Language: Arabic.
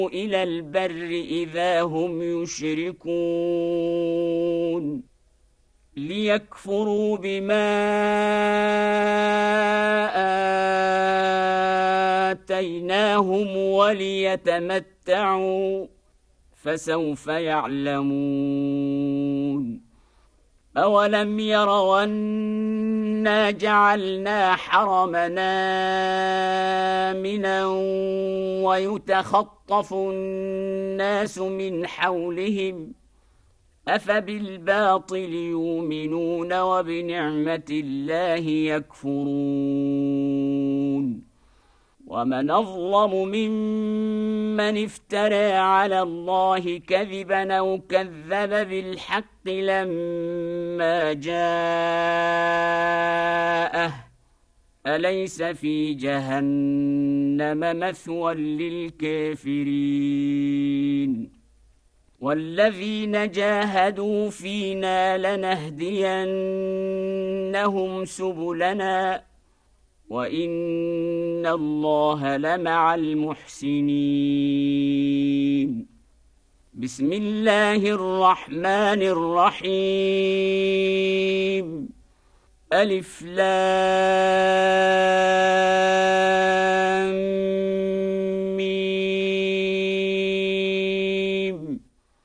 إلى البر إذا هم يشركون ليكفروا بما آتيناهم وليتمتعوا فسوف يعلمون أولم يروا أنا جعلنا حرمنا آمنا ويتخطف الناس من حولهم أفبالباطل يؤمنون وبنعمة الله يكفرون ومن أظلم ممن افترى على الله كذبا أو كذب بالحق لما جاءه أليس في جهنم مثوى للكافرين والذين جاهدوا فينا لنهدينهم سبلنا وإن الله لمع المحسنين بسم الله الرحمن الرحيم ألف لام